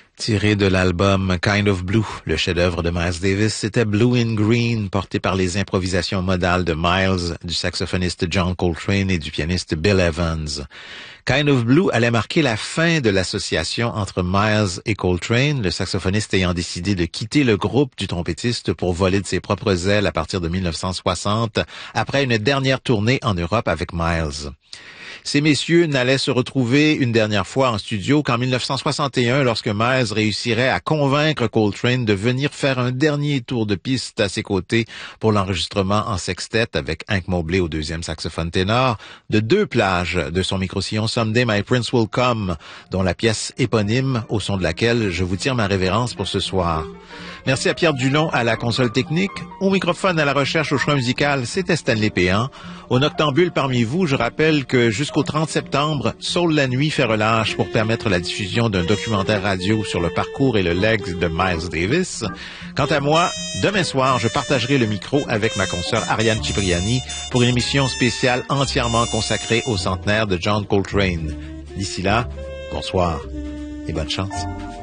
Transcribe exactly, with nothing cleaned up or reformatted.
Tiré de l'album Kind of Blue, le chef-d'œuvre de Miles Davis, c'était Blue in Green, porté par les improvisations modales de Miles, du saxophoniste John Coltrane et du pianiste Bill Evans. Kind of Blue allait marquer la fin de l'association entre Miles et Coltrane, le saxophoniste ayant décidé de quitter le groupe du trompettiste pour voler de ses propres ailes à partir de mille neuf cent soixante, après une dernière tournée en Europe avec Miles. Ces messieurs n'allaient se retrouver une dernière fois en studio qu'en mille neuf cent soixante et un, lorsque Miles réussirait à convaincre Coltrane de venir faire un dernier tour de piste à ses côtés pour l'enregistrement en sextet avec Hank Mobley au deuxième saxophone ténor de deux plages de son micro-sillon Someday My Prince Will Come, dont la pièce éponyme au son de laquelle je vous tire ma révérence pour ce soir. Merci à Pierre Dulon à la console technique. Au microphone à la recherche au choix musical, c'était Stanley Péan. Au noctambule parmi vous, je rappelle que jusqu'au trente septembre, Soul la nuit fait relâche pour permettre la diffusion d'un documentaire radio sur le parcours et le legs de Miles Davis. Quant à moi, demain soir, je partagerai le micro avec ma consoeur Ariane Cipriani pour une émission spéciale entièrement consacrée au centenaire de John Coltrane. D'ici là, bonsoir et bonne chance.